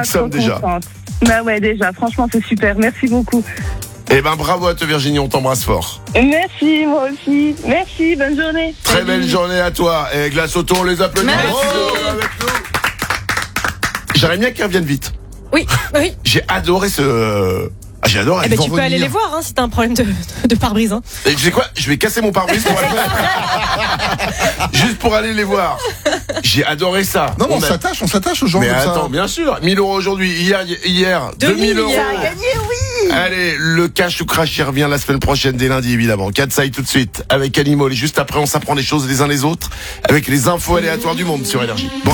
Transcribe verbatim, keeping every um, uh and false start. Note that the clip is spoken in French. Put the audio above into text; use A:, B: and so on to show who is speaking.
A: cinq sommes déjà.
B: Contente. Bah ouais, déjà, franchement, c'est super. Merci beaucoup.
A: Eh ben, bravo à toi, Virginie, on t'embrasse fort.
B: Merci, moi aussi. Merci, bonne journée.
A: Très
B: Salut.
A: belle journée à toi. Et Glace Auto, on les applaudit.
C: Merci.
A: Merci d'être avec nous. J'aimerais bien qu'ils reviennent vite.
C: Oui, oui.
A: J'ai adoré ce... Ah, j'ai adoré.
C: Eh ben, tu peux aller les voir hein, si t'as un problème de, de pare-brise. Hein.
A: Et tu sais quoi? Je vais casser mon pare-brise pour aller... Juste pour aller les voir. J'ai adoré ça.
D: Non, mais on,
A: On a-
D: s'attache, on s'attache aux gens
A: Mais
D: comme ça.
A: attends, bien sûr. mille euros aujourd'hui. Hier, hier deux mille euros. Allez, le cash ou crash, il revient la semaine prochaine, dès lundi, évidemment. Katsai tout de suite, avec Animal. Et juste après, on s'apprend les choses les uns les autres, avec les infos aléatoires du monde sur Énergie. Bon.